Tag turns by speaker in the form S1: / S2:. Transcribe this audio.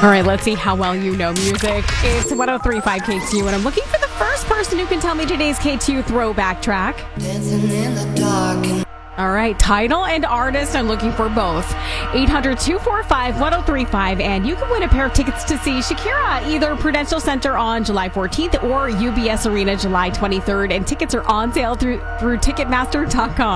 S1: All right, let's see how well you know music. It's 103.5 KTU, and I'm looking for the first person who can tell me today's KTU throwback track.
S2: Dancing in the dark.
S1: All right, title and artist, I'm looking for both. 800-245-1035, and you can win a pair of tickets to see Shakira, either Prudential Center on July 14th or UBS Arena July 23rd, and tickets are on sale through Ticketmaster.com.